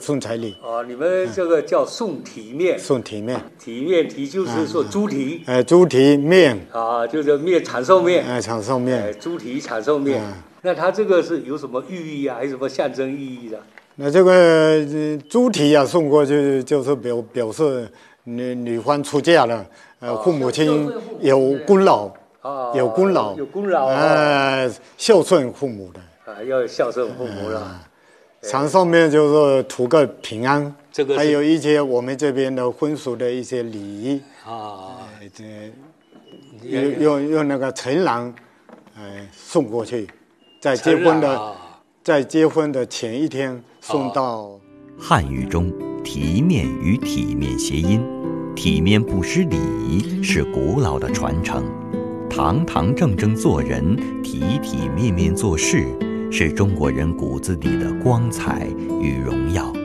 送彩礼。 你们这个叫送体面， 送体面， 体就是说猪蹄， 猪蹄面就是面长寿面， 长寿面， 猪蹄长寿面。那它这个是有什么寓意啊，还是什么象征意义的？ 那这个猪蹄送过去，就是表示女方出嫁了，父母亲有功劳，有功劳，孝顺父母的要孝顺父母了。 长寿面就是图个平安， 这个还有一些我们这边的婚俗的一些礼仪用那个陈郎送过去，在结婚的前一天送到。 汉语中体面与体面谐音，体面不失礼仪是古老的传承，堂堂正正做人，体体面面做事，是中国人骨子里的光彩与荣耀。